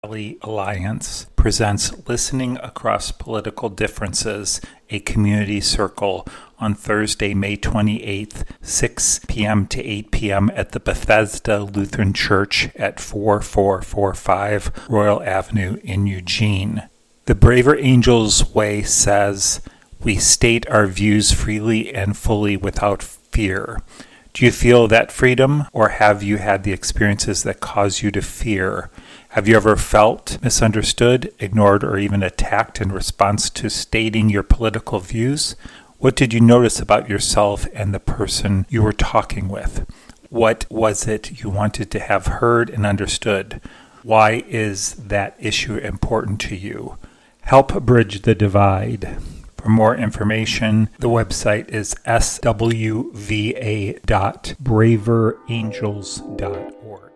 Valley Alliance presents Listening Across Political Differences, a community circle on Thursday, May 28th, 6 p.m. to 8 p.m. at the Bethesda Lutheran Church at 4445 Royal Avenue in Eugene. The Braver Angels Way says, "We state our views freely and fully without fear." Do you feel that freedom, or have you had the experiences that cause you to fear? Have you ever felt misunderstood, ignored, or even attacked in response to stating your political views? What did you notice about yourself and the person you were talking with? What was it you wanted to have heard and understood? Why is that issue important to you? Help bridge the divide. For more information, the website is swva.braverangels.org.